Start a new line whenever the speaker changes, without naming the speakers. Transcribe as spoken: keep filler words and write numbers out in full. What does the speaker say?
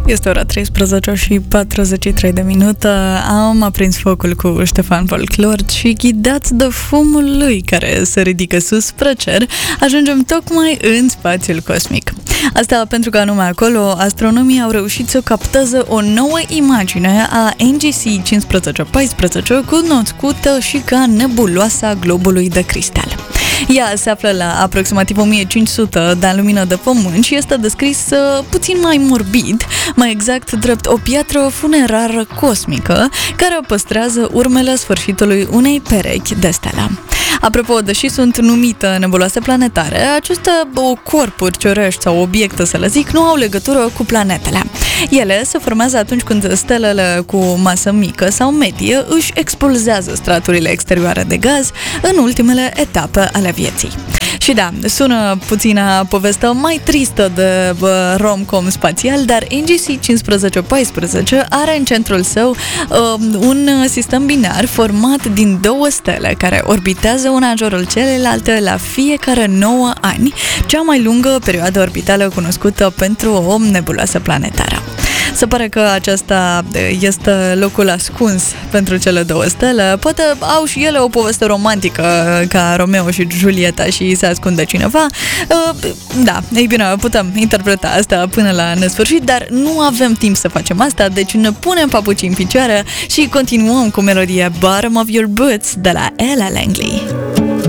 Este ora treisprezece și patruzeci și trei de minute. Am aprins focul cu Ștefan Folklord și ghidați de fumul lui care se ridică sus spre cer, ajungem tocmai în spațiul cosmic. Asta pentru că anume acolo astronomii au reușit să capteze o nouă imagine a N G C cincisprezece paisprezece, cunoscută și ca nebuloasa globului de cristal. Ea se află la aproximativ o mie cinci sute de ani lumină de Pământ și este descrisă puțin mai morbid, mai exact drept o piatră funerară cosmică care păstrează urmele sfârșitului unei perechi de stele. Apropo, deși sunt numite nebuloase planetare, aceste corpuri cerești sau obiecte, să le zic, nu au legătură cu planetele. Ele se formează atunci când stelele cu masă mică sau medie își expulzează straturile exterioare de gaz în ultimele etape ale vieții. Și da, sună puțină poveste mai tristă de rom-com spațial, dar N G C cincisprezece paisprezece are în centrul său uh, un sistem binar format din două stele care orbitează una în jurul celelalte la fiecare nouă ani, cea mai lungă perioadă orbitală cunoscută pentru o nebuloasă planetară. Se pare că acesta este locul ascuns pentru cele două stele. Poate au și ele o poveste romantică ca Romeo și Julieta și se ascunde cineva. Da, ei bine, putem interpreta asta până la nesfârșit, dar nu avem timp să facem asta, deci ne punem papucii în picioare și continuăm cu melodia Bottom of Your Boots de la Ella Langley.